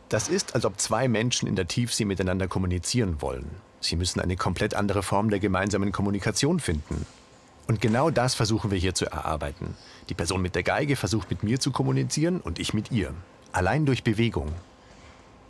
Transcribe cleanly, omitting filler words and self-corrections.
Das ist, als ob zwei Menschen in der Tiefsee miteinander kommunizieren wollen. Sie müssen eine komplett andere Form der gemeinsamen Kommunikation finden. Und genau das versuchen wir hier zu erarbeiten. Die Person mit der Geige versucht mit mir zu kommunizieren und ich mit ihr. Allein durch Bewegung.